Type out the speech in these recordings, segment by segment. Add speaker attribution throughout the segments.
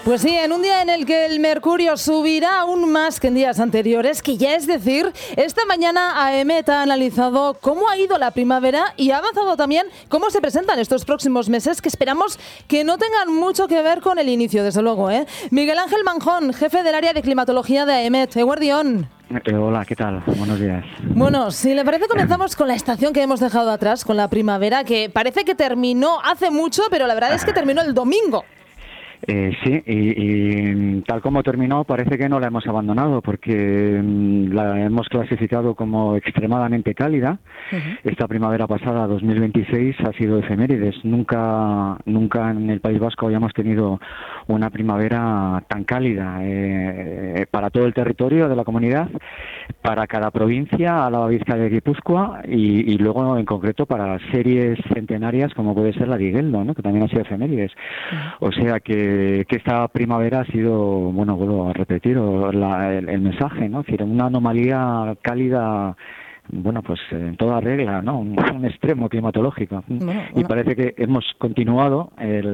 Speaker 1: Pues sí, en un día en el que el mercurio subirá aún más que en días anteriores, que ya es decir, esta mañana AEMET ha analizado cómo ha ido la primavera y ha avanzado también cómo se presentan estos próximos meses, que esperamos que no tengan mucho que ver con el inicio, desde luego, ¿eh? Miguel Ángel Manjón, jefe del área de climatología de AEMET. Eguardión.
Speaker 2: Hola, ¿qué tal? Buenos días.
Speaker 1: Bueno, si le parece, comenzamos con la estación que hemos dejado atrás, con la primavera, que parece que terminó hace mucho, pero la verdad es que terminó el domingo.
Speaker 2: Sí, y tal como terminó, parece que no la hemos abandonado, porque la hemos clasificado como extremadamente cálida. Esta primavera pasada, 2026, ha sido efemérides. Nunca en el País Vasco habíamos tenido una primavera tan cálida para todo el territorio de la comunidad, para cada provincia, Álava, Vizcaya y Guipúzcoa, y luego en concreto para series centenarias como puede ser la de Igeldo, ¿no?, que también ha sido efemérides. O sea que esta primavera ha sido, bueno, vuelvo a repetir el mensaje, ¿no? Es decir, una anomalía cálida, bueno, pues en toda regla, ¿no? Un extremo climatológico.
Speaker 1: Bueno.
Speaker 2: Y parece que hemos continuado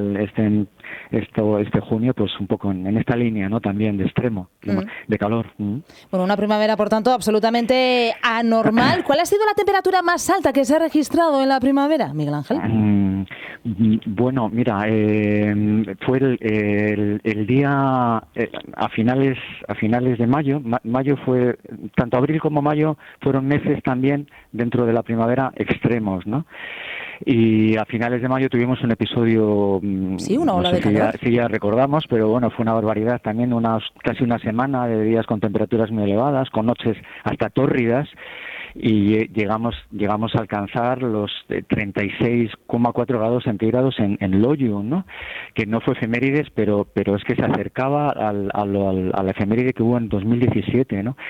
Speaker 2: este junio, pues un poco en esta línea, ¿no? También de extremo, de calor.
Speaker 1: Bueno, una primavera, por tanto, absolutamente anormal. ¿Cuál ha sido la temperatura más alta que se ha registrado en la primavera, Miguel Ángel?
Speaker 2: Bueno, mira, fue el día a finales de mayo. Mayo fue, tanto abril como mayo fueron meses también dentro de la primavera extremos, ¿no? Y a finales de mayo tuvimos un episodio,
Speaker 1: sí, una ola de calor.
Speaker 2: Si ya recordamos, pero bueno, fue una barbaridad también, casi una semana de días con temperaturas muy elevadas, con noches hasta tórridas, y llegamos a alcanzar los 36,4 grados centígrados en Loiu, ¿no? Que no fue efemérides, pero es que se acercaba a la efeméride que hubo en 2017, ¿no?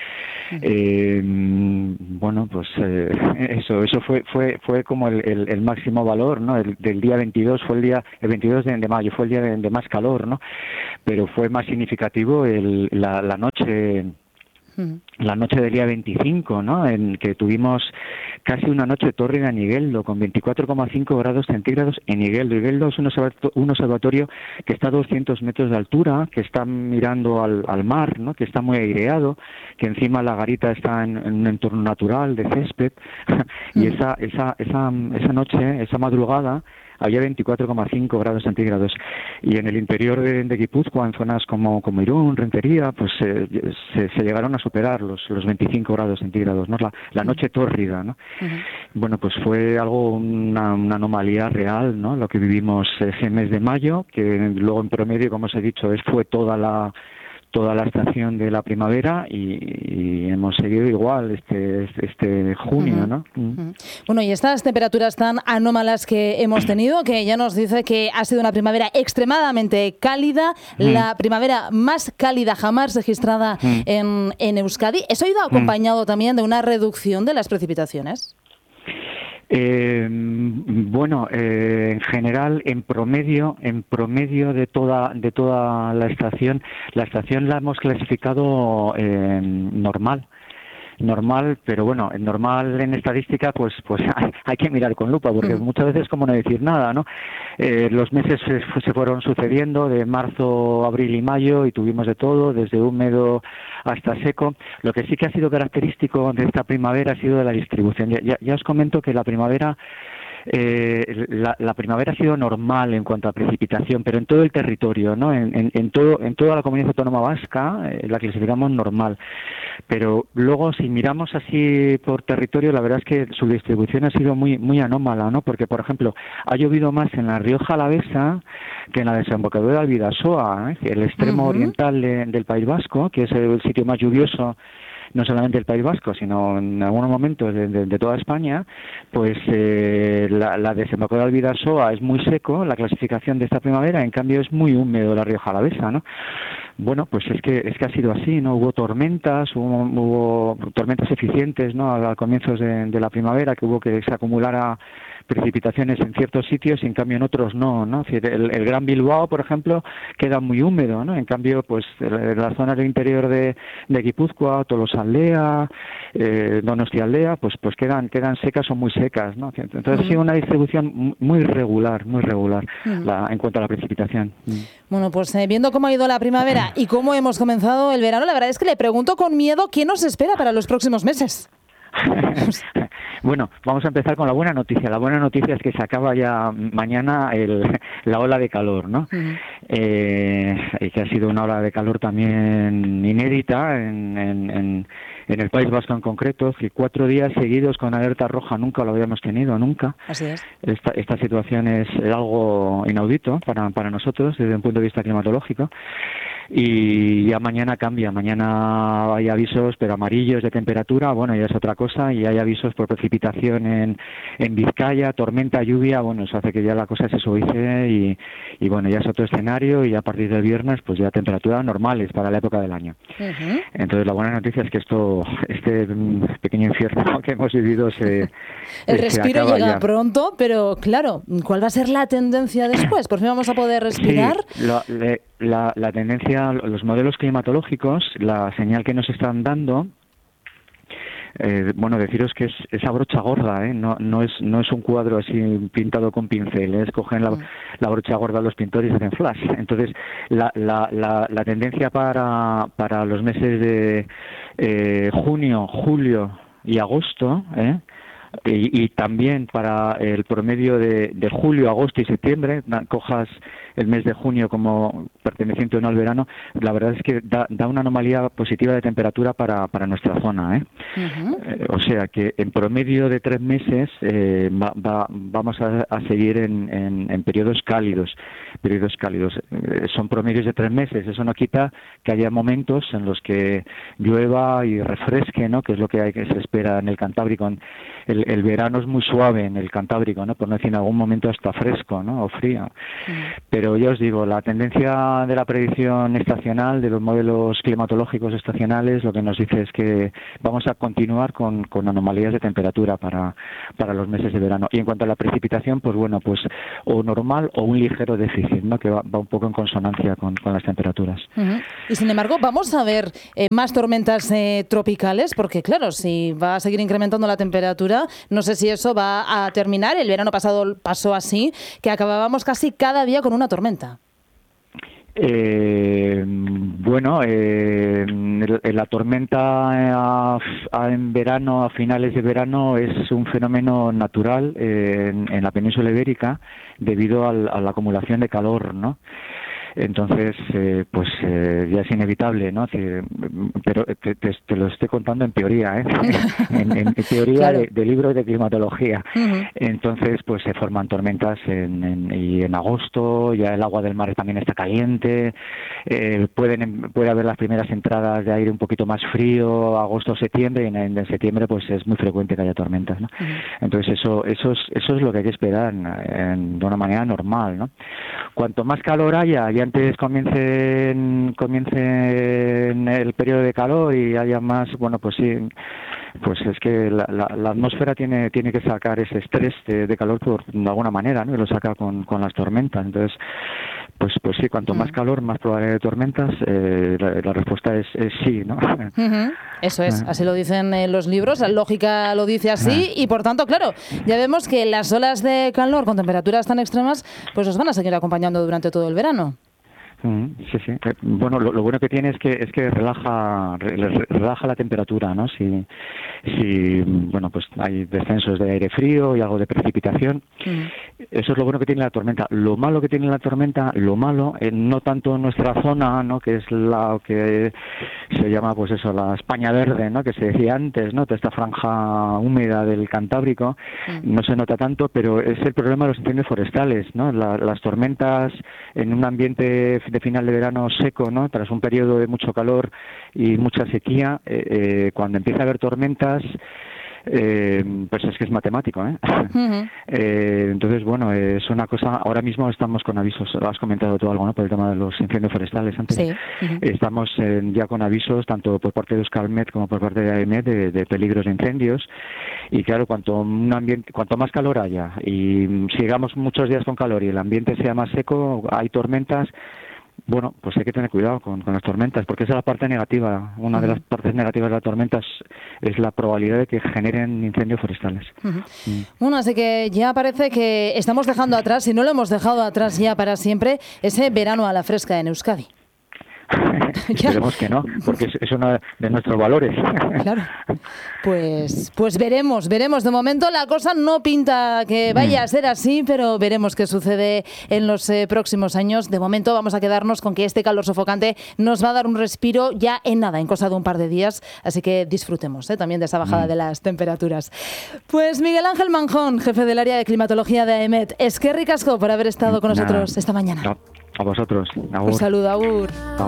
Speaker 2: Bueno, pues eso fue como el máximo valor, ¿no? Del día 22 fue el 22 de mayo fue el día de más calor, ¿no? Pero fue más significativo la noche del día 25, ¿no?, en que tuvimos casi una noche tórrida en Igeldo, con 24,5 grados centígrados en Igeldo. Igeldo es un observatorio que está a 200 metros de altura, que está mirando al mar, ¿no?, que está muy aireado, que encima la garita está en un entorno natural de césped, y esa noche, esa madrugada, había 24,5 grados centígrados, y en el interior de Guipúzcoa, en zonas como Irún, Rentería, pues se llegaron a superar los 25 grados centígrados, ¿no? La noche tórrida, ¿no? Bueno, pues fue una anomalía real, ¿no?, lo que vivimos ese mes de mayo, que luego en promedio, como os he dicho, fue toda la estación de la primavera, y hemos seguido igual este junio, ¿no?
Speaker 1: Bueno, y estas temperaturas tan anómalas que hemos tenido, que ya nos dice que ha sido una primavera extremadamente cálida, la primavera más cálida jamás registrada en Euskadi. ¿Eso ha ido acompañado también de una reducción de las precipitaciones?
Speaker 2: Bueno, en general, en promedio de toda la estación la hemos clasificado normal, pero bueno, normal en estadística, pues hay que mirar con lupa, porque muchas veces como no decir nada, ¿no? Los meses se fueron sucediendo de marzo, abril y mayo, y tuvimos de todo, desde húmedo hasta seco. Lo que sí que ha sido característico de esta primavera ha sido de la distribución. Ya os comento que la primavera ha sido normal en cuanto a precipitación, pero en todo el territorio, ¿no? En toda la comunidad autónoma vasca la clasificamos normal. Pero luego, si miramos así por territorio, la verdad es que su distribución ha sido muy, muy anómala, ¿no? Porque, por ejemplo, ha llovido más en la Rioja Alavesa que en la desembocadura de Albidasoa, el extremo oriental del País Vasco, que es el sitio más lluvioso no solamente del País Vasco, sino en algunos momentos de toda España. Pues la desembocadura de Albidasoa es muy seco, la clasificación de esta primavera, en cambio es muy húmedo la Rioja Alavesa, ¿no? Bueno, pues es que ha sido así, ¿no? Hubo tormentas eficientes, ¿no?, a comienzos de la primavera, que hubo que se acumulara precipitaciones en ciertos sitios y en cambio en otros no, ¿no? Es decir, el Gran Bilbao, por ejemplo, queda muy húmedo, ¿no? En cambio, pues las zonas del interior de Guipúzcoa, Tolosaldea, Donostialdea, pues quedan secas o muy secas, ¿no? Entonces ha sido una distribución muy regular en cuanto a la precipitación.
Speaker 1: Bueno, pues viendo cómo ha ido la primavera y cómo hemos comenzado el verano, la verdad es que le pregunto con miedo qué nos espera para los próximos meses.
Speaker 2: Bueno, vamos a empezar con la buena noticia. La buena noticia es que se acaba ya mañana la ola de calor, ¿no? Y que ha sido una ola de calor también inédita en el País Vasco en concreto, que 4 días seguidos con alerta roja nunca lo habíamos tenido, nunca.
Speaker 1: Así es.
Speaker 2: Esta situación es algo inaudito para nosotros desde un punto de vista climatológico. Y ya mañana cambia, mañana hay avisos pero amarillos de temperatura, bueno, ya es otra cosa, y hay avisos por precipitación en Vizcaya, tormenta, lluvia, bueno, eso hace que ya la cosa se suavice y bueno, ya es otro escenario y a partir del viernes pues ya temperaturas normales para la época del año. Entonces la buena noticia es que este pequeño infierno que hemos vivido
Speaker 1: el respiro llega ya pronto, pero claro, ¿cuál va a ser la tendencia después? ¿Por fin vamos a poder respirar?
Speaker 2: Sí, la tendencia, los modelos climatológicos, la señal que nos están dando, bueno, deciros que es esa brocha gorda, no es un cuadro así pintado con pincel, cogen la brocha gorda de los pintores y hacen flash. Entonces, la tendencia para los meses de junio, julio y agosto, y también para el promedio de julio, agosto y septiembre, cojas el mes de junio como perteneciente o no al verano, la verdad es que da una anomalía positiva de temperatura para nuestra zona. O sea que en promedio de 3 meses vamos a seguir en periodos cálidos. Son promedios de 3 meses, eso no quita que haya momentos en los que llueva y refresque, ¿no? Que es lo que se espera en el Cantábrico. El verano es muy suave en el Cantábrico, ¿no? Por no decir en algún momento hasta fresco, ¿no? O frío. Pero ya os digo, la tendencia de la predicción estacional, de los modelos climatológicos estacionales, lo que nos dice es que vamos a continuar con anomalías de temperatura para los meses de verano. Y en cuanto a la precipitación, pues bueno, pues o normal o un ligero déficit, ¿no? Que va un poco en consonancia con las temperaturas.
Speaker 1: Y sin embargo, vamos a ver más tormentas tropicales, porque claro, si va a seguir incrementando la temperatura, no sé si eso va a terminar. El verano pasado pasó así, que acabábamos casi cada día con una tormenta.
Speaker 2: Bueno, la tormenta en verano, a finales de verano, es un fenómeno natural en la península ibérica debido a la acumulación de calor, ¿no? Entonces, ya es inevitable, ¿no? Pero te lo estoy contando en teoría, en teoría claro. de libros de climatología. Entonces, pues se forman tormentas y en agosto, ya el agua del mar también está caliente, puede haber las primeras entradas de aire un poquito más frío, agosto, septiembre, y en septiembre pues es muy frecuente que haya tormentas, ¿no? Entonces, eso es lo que hay que esperar de una manera normal, ¿no? Cuanto más calor haya, y antes comience el periodo de calor y haya más, bueno, pues sí, pues es que la atmósfera tiene que sacar ese estrés de calor de alguna manera, ¿no? Y lo saca con las tormentas. Entonces, pues sí, cuanto más calor, más probabilidad de tormentas. La respuesta es sí, ¿no?
Speaker 1: Eso es, así lo dicen los libros, la lógica lo dice así y por tanto, claro, ya vemos que las olas de calor con temperaturas tan extremas pues nos van a seguir acompañando durante todo el verano.
Speaker 2: Sí. Bueno, lo bueno que tiene es que relaja la temperatura, ¿no? Si bueno, pues hay descensos de aire frío y algo de precipitación. Eso es lo bueno que tiene la tormenta. Lo malo que tiene la tormenta, no tanto en nuestra zona, ¿no? Que es la que se llama, pues eso, la España verde, ¿no? Que se decía antes, ¿no? Toda esta franja húmeda del Cantábrico, no se nota tanto, pero es el problema de los incendios forestales, ¿no? Las tormentas en un ambiente de final de verano seco, ¿no? Tras un periodo de mucho calor y mucha sequía, cuando empieza a haber tormentas, Pues es que es matemático, ¿eh? Entonces, bueno, es una cosa, ahora mismo estamos con avisos, lo has comentado tú algo, ¿no? Por el tema de los incendios forestales antes.
Speaker 1: Sí.
Speaker 2: Estamos ya con avisos, tanto por parte de Euskalmet como por parte de AEMET, de peligros de incendios. Y claro, cuanto más calor haya y sigamos muchos días con calor y el ambiente sea más seco, hay tormentas. Bueno, pues hay que tener cuidado con las tormentas, porque esa es la parte negativa. Una de las partes negativas de las tormentas es la probabilidad de que generen incendios forestales.
Speaker 1: Bueno, así que ya parece que estamos dejando atrás, si no lo hemos dejado atrás ya para siempre, ese verano a la fresca en Euskadi.
Speaker 2: Esperemos que no, porque es uno de nuestros valores.
Speaker 1: Claro. Pues veremos. De momento la cosa no pinta que vaya a ser así, pero veremos qué sucede en los próximos años. De momento vamos a quedarnos con que este calor sofocante nos va a dar un respiro ya en nada, en cosa de un par de días. Así que disfrutemos también de esa bajada de las temperaturas. Pues Miguel Ángel Manjón, jefe del área de climatología de AEMET. Eskerrik asko por haber estado con nosotros esta mañana.
Speaker 2: A vosotros.
Speaker 1: Un saludo, agur.